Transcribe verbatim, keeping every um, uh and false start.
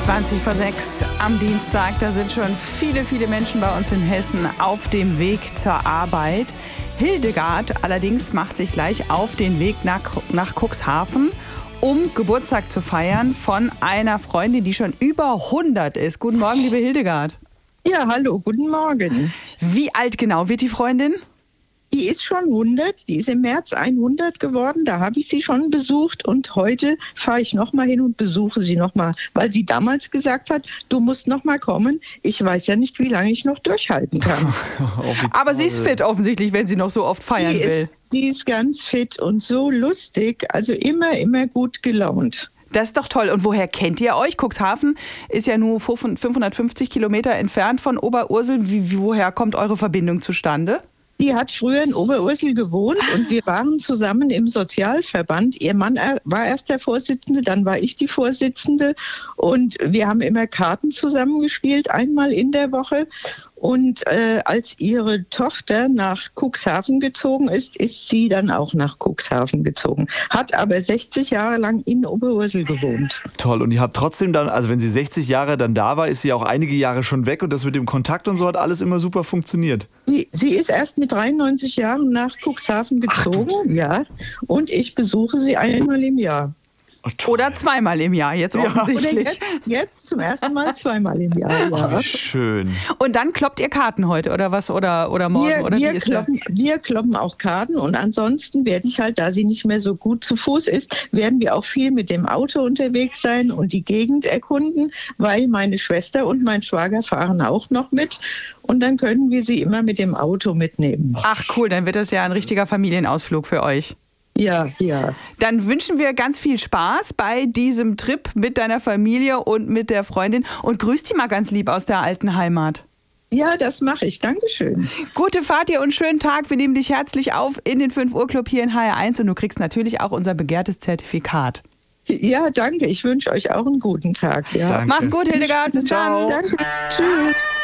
zwanzig vor sechs am Dienstag. Da sind schon viele, viele Menschen bei uns in Hessen auf dem Weg zur Arbeit. Hildegard allerdings macht sich gleich auf den Weg nach, nach Cuxhaven, um Geburtstag zu feiern von einer Freundin, die schon über hundert ist. Guten Morgen, liebe Hildegard. Ja, hallo, guten Morgen. Wie alt genau wird die Freundin? Die ist schon hundert, die ist im März hundert geworden, da habe ich sie schon besucht und heute fahre ich nochmal hin und besuche sie nochmal, weil sie damals gesagt hat, du musst nochmal kommen. Ich weiß ja nicht, wie lange ich noch durchhalten kann. Aber sie ist fit offensichtlich, wenn sie noch so oft feiern die will. Ist, die ist ganz fit und so lustig, also immer, immer gut gelaunt. Das ist doch toll. Und woher kennt ihr euch? Cuxhaven ist ja nur fünfhundertfünfzig Kilometer entfernt von Oberursel. Wie, woher kommt eure Verbindung zustande? Die hat früher in Oberursel gewohnt und wir waren zusammen im Sozialverband. Ihr Mann war erst der Vorsitzende, dann war ich die Vorsitzende und wir haben immer Karten zusammengespielt, einmal in der Woche. Und äh, als ihre Tochter nach Cuxhaven gezogen ist, ist sie dann auch nach Cuxhaven gezogen. Hat aber sechzig Jahre lang in Oberursel gewohnt. Toll. Und ihr habt trotzdem dann, also wenn sie sechzig Jahre dann da war, ist sie auch einige Jahre schon weg und das mit dem Kontakt und so hat alles immer super funktioniert. Sie, sie ist erst mit dreiundneunzig Jahren nach Cuxhaven gezogen, Ach, ja. Und ich besuche sie einmal im Jahr. Oh, Oder zweimal im Jahr, jetzt ja. offensichtlich. Oder jetzt, jetzt zum ersten Mal zweimal im Jahr. Ja. Oh, wie schön. Und dann kloppt ihr Karten heute oder was? Oder, oder morgen? Wir, oder wir, wie ist kloppen, wir kloppen auch Karten und ansonsten werde ich halt, da sie nicht mehr so gut zu Fuß ist, werden wir auch viel mit dem Auto unterwegs sein und die Gegend erkunden, weil meine Schwester und mein Schwager fahren auch noch mit. Und dann können wir sie immer mit dem Auto mitnehmen. Ach cool, dann wird das ja ein richtiger Familienausflug für euch. Ja, ja. Dann wünschen wir ganz viel Spaß bei diesem Trip mit deiner Familie und mit der Freundin und grüß die mal ganz lieb aus der alten Heimat. Ja, das mache ich. Dankeschön. Gute Fahrt dir und schönen Tag. Wir nehmen dich herzlich auf in den fünf Uhr Club hier in H R eins und du kriegst natürlich auch unser begehrtes Zertifikat. Ja, danke. Ich wünsche euch auch einen guten Tag. Ja. Mach's gut, Hildegard. Bis Ciao. dann. Danke. Tschüss.